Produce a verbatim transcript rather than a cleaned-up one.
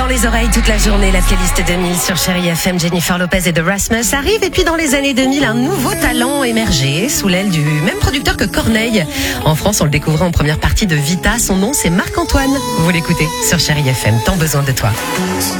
dans les oreilles toute la journée, la playlist deux mille sur Chérie F M. Jennifer Lopez et The Rasmus arrive. Et puis dans les années deux mille, un nouveau talent émergé sous l'aile du même producteur que Corneille. En France, on le découvrait en première partie de Vita. Son nom, c'est Marc-Antoine. Vous l'écoutez sur Chérie F M. Tant besoin de toi.